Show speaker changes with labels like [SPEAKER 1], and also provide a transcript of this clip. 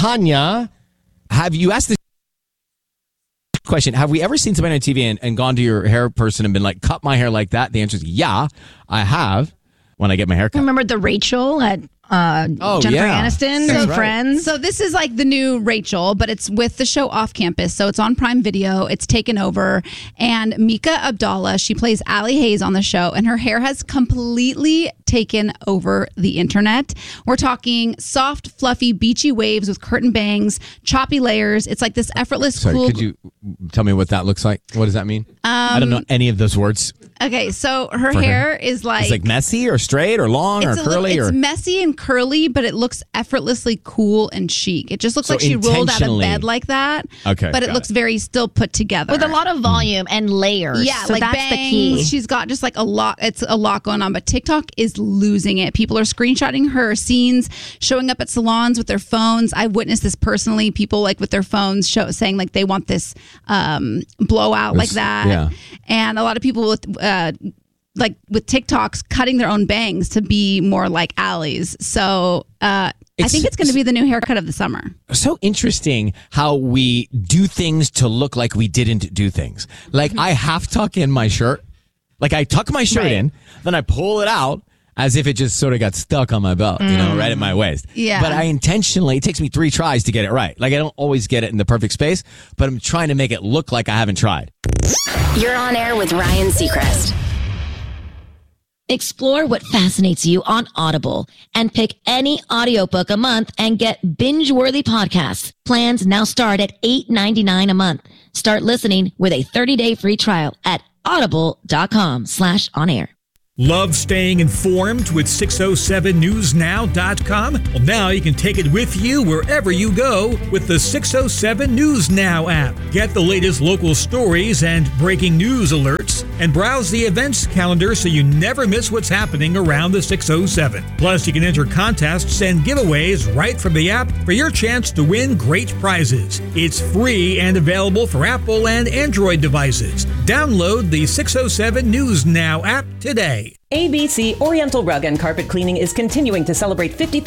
[SPEAKER 1] Tanya, have you asked this question? Have we ever seen somebody on TV and gone to your hair person and been like, cut my hair like that? The answer is yeah, I have when I get my hair cut.
[SPEAKER 2] Remember the Rachel at Jennifer Aniston
[SPEAKER 1] That's
[SPEAKER 2] from
[SPEAKER 1] right.
[SPEAKER 2] Friends?
[SPEAKER 3] So this is like the new Rachel, but it's with the show Off Campus. So it's on Prime Video. It's taken over. And Mika Abdallah, she plays Allie Hayes on the show, and her hair has completely taken over the internet. We're talking soft, fluffy, beachy waves with curtain bangs, choppy layers. It's like this effortless, cool...
[SPEAKER 1] Could you tell me what that looks like? What does that mean? I don't know any of those words.
[SPEAKER 3] Okay, so her hair is like...
[SPEAKER 1] It's like messy or straight or long or curly?
[SPEAKER 3] It's messy and curly, but it looks effortlessly cool and chic. It just looks like she rolled out of bed like that.
[SPEAKER 1] Okay,
[SPEAKER 3] but it looks very still put together.
[SPEAKER 2] With a lot of volume and layers.
[SPEAKER 3] Yeah,
[SPEAKER 2] so
[SPEAKER 3] like
[SPEAKER 2] that's
[SPEAKER 3] bangs.
[SPEAKER 2] the key.
[SPEAKER 3] She's got just like a lot. It's a lot going on, but TikTok is losing it. People are screenshotting her scenes, showing up at salons with their phones. I've witnessed this personally. People like with their phones saying like they want this blowout like that.
[SPEAKER 1] Yeah.
[SPEAKER 3] And a lot of people with like with TikToks cutting their own bangs to be more like Allie's. So I think it's going to be the new haircut of the summer.
[SPEAKER 1] So interesting how we do things to look like we didn't do things. Like I half tuck in my shirt. Like I tuck my shirt in, then I pull it out as if it just sort of got stuck on my belt, right at my waist.
[SPEAKER 3] Yeah.
[SPEAKER 1] But I intentionally, it takes me 3 tries to get it right. Like I don't always get it in the perfect space, but I'm trying to make it look like I haven't tried.
[SPEAKER 4] You're on air with Ryan Seacrest.
[SPEAKER 5] Explore what fascinates you on Audible and pick any audiobook a month and get binge-worthy podcasts. Plans now start at $8.99 a month. Start listening with a 30-day free trial at audible.com/onair.
[SPEAKER 6] Love staying informed with 607newsnow.com? Well, now you can take it with you wherever you go with the 607 News Now app. Get the latest local stories and breaking news alerts, and browse the events calendar so you never miss what's happening around the 607. Plus, you can enter contests and giveaways right from the app for your chance to win great prizes. It's free and available for Apple and Android devices. Download the 607 News Now app today.
[SPEAKER 7] ABC Oriental Rug and Carpet Cleaning is continuing to celebrate 55